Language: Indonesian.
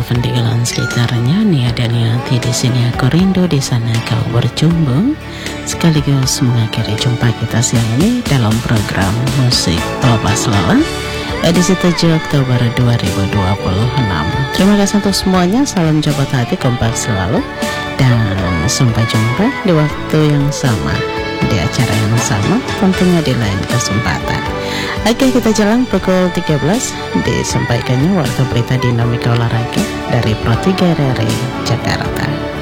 Pentinggalan sekitarnya, Nia dan Yanti di sini aku rindu, di sana kau berjumpa. Sekaligus mengakhiri jumpa kita siang ini dalam program Musik Pelepas Lelah edisi 7 Oktober 2026. Terima kasih untuk semuanya, salam jabat hati, kompak selalu, dan sampai jumpa di waktu yang sama, di acara yang sama, tentunya di lain kesempatan. Oke, kita jalan pukul 13 disampaikannya warta berita dinamika olahraga dari Pro 3 RRI Jakarta.